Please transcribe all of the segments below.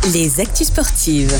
Les actus sportives.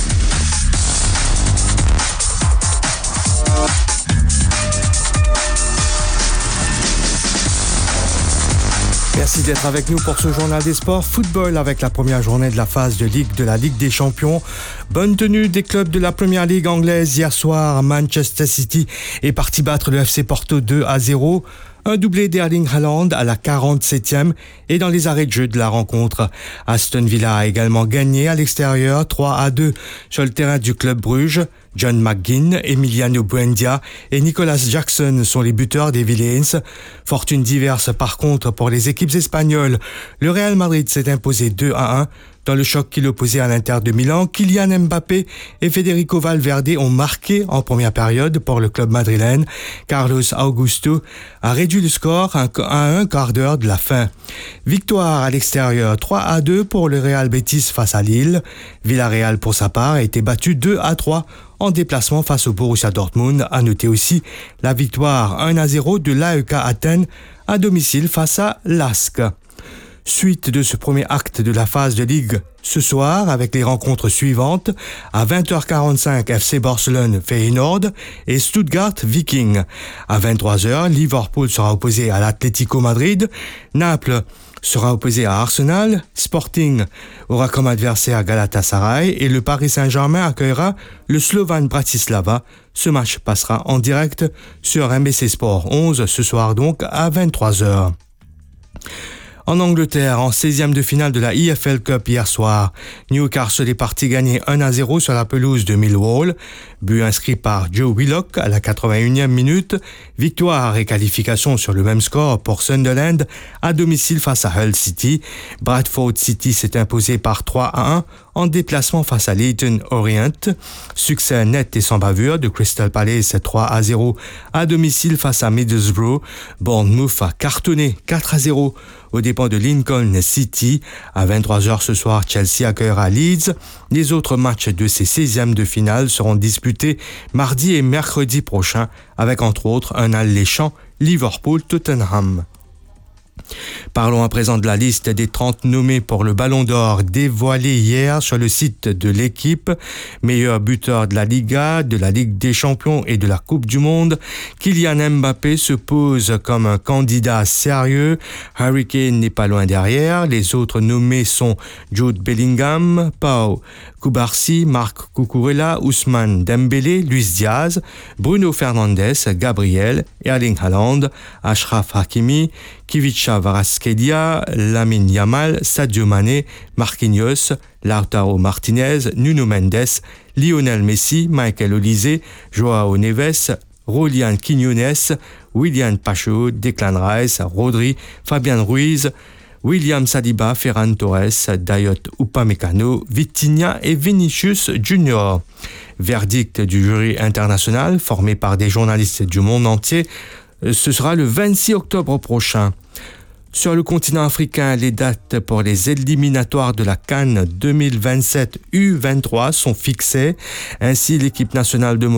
Merci d'être avec nous pour ce journal des sports. Football avec la première journée de la phase de Ligue de la Ligue des Champions. Bonne tenue des clubs de la Première Ligue anglaise hier soir. Manchester City est parti battre le FC Porto 2-0. Un doublé d'Erling Haaland à la 47e et dans les arrêts de jeu de la rencontre. Aston Villa a également gagné à l'extérieur 3-2 sur le terrain du club Bruges. John McGinn, Emiliano Buendia et Nicolas Jackson sont les buteurs des Villains. Fortune diverse par contre pour les équipes espagnoles. Le Real Madrid s'est imposé 2-1. Dans le choc qui l'opposait à l'Inter de Milan, Kylian Mbappé et Federico Valverde ont marqué en première période pour le club madrilène. Carlos Augusto a réduit le score à un quart d'heure de la fin. Victoire à l'extérieur 3-2 pour le Real Betis face à Lille. Villarreal pour sa part a été battu 2-3 en déplacement face au Borussia Dortmund. À noter aussi la victoire 1-0 de l'AEK Athènes à domicile face à LASK. Suite de ce premier acte de la phase de Ligue ce soir avec les rencontres suivantes. À 20h45, FC Barcelone Feyenoord et Stuttgart Viking. À 23h, Liverpool sera opposé à l'Atlético Madrid. Naples sera opposé à Arsenal. Sporting aura comme adversaire Galatasaray et le Paris Saint-Germain accueillera le Slovan Bratislava. Ce match passera en direct sur MBC Sport 11 ce soir donc à 23h. En Angleterre, en 16e de finale de la EFL Cup hier soir, Newcastle est parti gagner 1-0 sur la pelouse de Millwall. But inscrit par Joe Willock à la 81e minute. Victoire et qualification sur le même score pour Sunderland à domicile face à Hull City. Bradford City s'est imposé par 3-1 en déplacement face à Leyton Orient. Succès net et sans bavure de Crystal Palace 3-0 à domicile face à Middlesbrough. Bournemouth a cartonné 4-0 aux dépens de Lincoln City. À 23h ce soir, Chelsea accueillera Leeds. Les autres matchs de ces 16e de finale seront disputés mardi et mercredi prochains avec entre autres un alléchant Liverpool-Tottenham. Parlons à présent de la liste des 30 nommés pour le Ballon d'Or dévoilé hier sur le site de l'équipe. Meilleur buteur de la Liga, de la Ligue des Champions et de la Coupe du Monde. Kylian Mbappé se pose comme un candidat sérieux. Harry Kane n'est pas loin derrière. Les autres nommés sont Jude Bellingham, Pau Cubarsí, Marc Cucurella, Ousmane Dembélé, Luis Diaz, Bruno Fernandes, Gabriel, Erling Haaland, Achraf Hakimi, Kvicha Kvaratskhelia, Lamine Yamal, Sadio Mané, Marquinhos, Lautaro Martinez, Nuno Mendes, Lionel Messi, Michael Olise, Joao Neves, Rolian Quinones, William Pacho, Declan Rice, Rodri, Fabian Ruiz, William Saliba, Ferran Torres, Dayot Upamecano, Vitinha et Vinicius Junior. Verdict du jury international formé par des journalistes du monde entier. Ce sera le 26 octobre prochain. Sur le continent africain, les dates pour les éliminatoires de la CAN 2027 U23 sont fixées. Ainsi, l'équipe nationale de